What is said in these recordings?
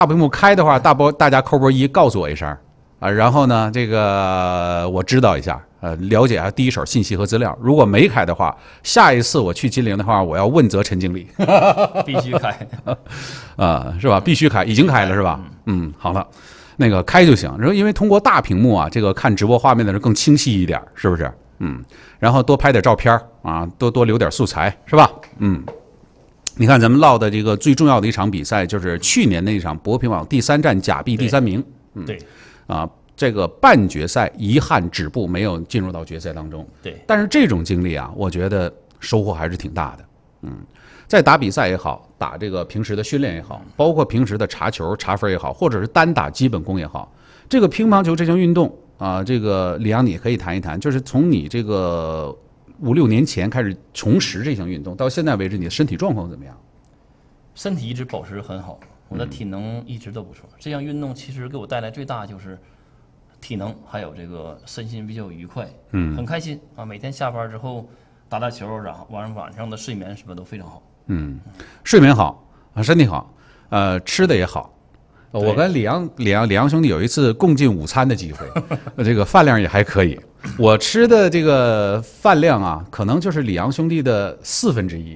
大屏幕开的话，大家扣波一告诉我一声啊，然后呢，这个我知道一下，了解一下第一手信息和资料。如果没开的话，下一次我去金陵的话，我要问责陈经理， 必须开是吧？必须开，已经开了是吧？好了，那个开就行。然后因为通过大屏幕啊，这个看直播画面的人更清晰一点，是不是？然后多拍点照片啊，多留点素材，是吧？你看咱们唠的这个最重要的一场比赛，就是去年那场博平网第3站假币第3名。 对。 这个半决赛遗憾止步，没有进入到决赛当中。 对。 但是这种经历啊，我觉得收获还是挺大的。在打比赛也好，打这个平时的训练也好，包括平时的查球查分也好，或者是单打基本功也好，这个乒乓球这项运动啊，这个李阳你可以谈一谈，就是从你这个5、6年前开始重拾这项运动，到现在为止，你的身体状况怎么样？ 身体一直保持很好，我的体能一直都不错。这项运动其实给我带来最大就是体能，还有这个身心比较愉快，很开心啊！每天下班之后打打球，然后晚上的睡眠什么都非常好。 睡眠好啊，身体好，吃的也好。我跟李阳兄弟有一次共进午餐的机会，这个饭量也还可以。我吃的这个饭量啊，可能就是李阳兄弟的1/4，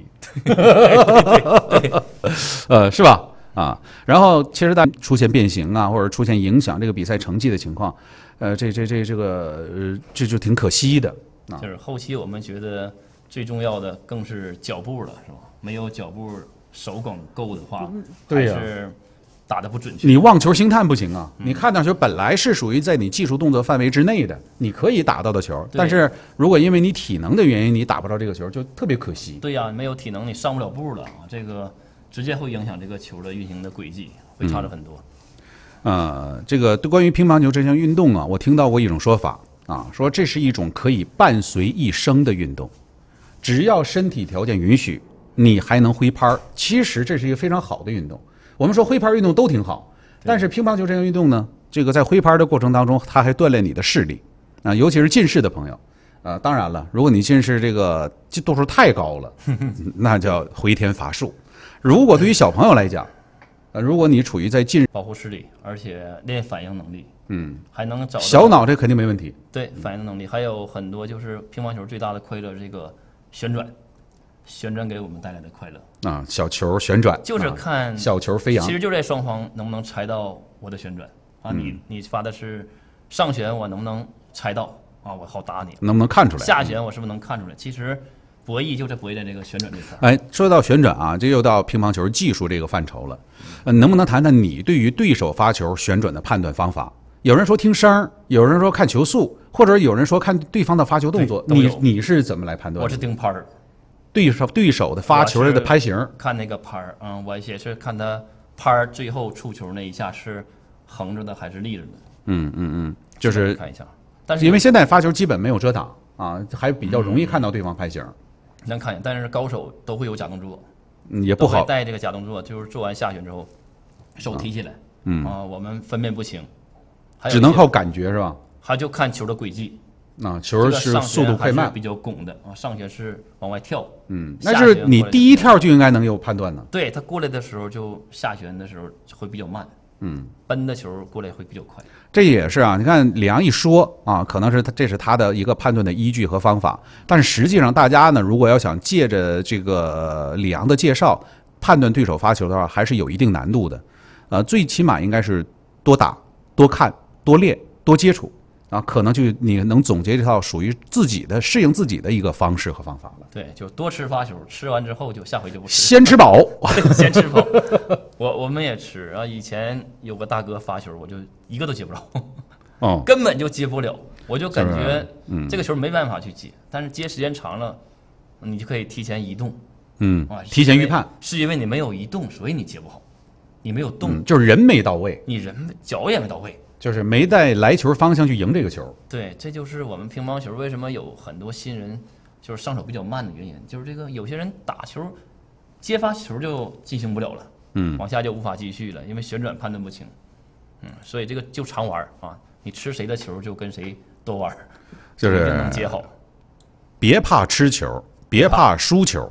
是吧？然后其实它出现变形啊，或者出现影响这个比赛成绩的情况，这就挺可惜的。 就是后期我们觉得最重要的更是脚步了，是吧？没有脚步手梗够的话，还是打得不准确。 你望球星探不行啊！你看到球本来是属于在你技术动作范围之内的，你可以打到的球，但是如果因为你体能的原因你打不着这个球，就特别可惜。 对呀，没有体能你上不了步了啊，这个直接会影响这个球的运行的轨迹，会差了很多。 这个关于乒乓球这项运动啊，我听到过一种说法啊，说这是一种可以伴随一生的运动，只要身体条件允许，你还能挥拍。其实这是一个非常好的运动。我们说挥拍运动都挺好，但是乒乓球这项运动呢，这个在挥拍的过程当中，它还锻炼你的视力啊，尤其是近视的朋友。当然了，如果你近视这个度数太高了，那叫回天乏术。如果对于小朋友来讲，如果你处于在近保护视力，而且练反应能力，还能找小脑这肯定没问题。 对，反应能力还有很多，就是乒乓球最大的快乐，这个旋转给我们带来的快乐啊，小球旋转， 就是看小球飞扬。 其实就在双方能不能猜到我的旋转啊？你发的是上旋，我能不能猜到啊？我好打你， 能不能看出来？ 下旋我是不是能看出来？其实博弈就在博弈在这个旋转这块。 说到旋转啊，这又到乒乓球技术这个范畴了。能不能谈谈你对于对手发球旋转的判断方法？有人说听声，有人说看球速，或者有人说看对方的发球动作。你是怎么来判断？ 我是盯拍儿。 对手的发球的拍型， 看那个拍儿，我也是看他拍儿最后触球那一下是横着的还是立着的。 就是看一下。但是因为现在发球基本没有遮挡啊，还比较容易看到对方拍型。 能看见，但是高手都会有假动作， 也不好带这个假动作，就是做完下旋之后，手提起来，我们分辨不清， 只能靠感觉是吧？ 还就看球的轨迹。 球是速度快慢， 比较拱的啊，上旋是往外跳， 那是你第一跳就应该能有判断呢。 对他过来的时候，就下旋的时候会比较慢，奔的球过来会比较快。 这也是啊，你看李阳一说啊，可能是这是他的一个判断的依据和方法，但是实际上大家呢，如果要想借着这个李阳的介绍判断对手发球的话，还是有一定难度的。最起码应该是多打、多看、多练、多接触。可能就你能总结这套属于自己的适应自己的一个方式和方法了。 对，就多吃发球，吃完之后就下回就不吃。 先吃饱， 先吃饱。我们也吃啊。以前有个大哥发球，我就一个都接不着，根本就接不了。我就感觉这个球没办法去接，但是接时间长了，你就可以提前移动。 提前预判， 是因为你没有移动，所以你接不好。你没有动， 就是人没到位， 你人脚也没到位。 就是没在来球方向去赢这个球。 对，这就是我们乒乓球为什么有很多新人就是上手比较慢的原因，就是这个有些人打球接发球就进行不了了，往下就无法继续了，因为旋转判断不清，所以这个就常玩啊，你吃谁的球就跟谁多玩， 就是能接好。 别怕吃球，别怕输球，是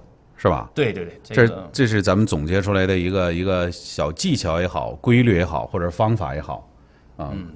是吧？ 对对对， 这是咱们总结出来的一个小技巧也好，规律也好，或者方法也好，啊，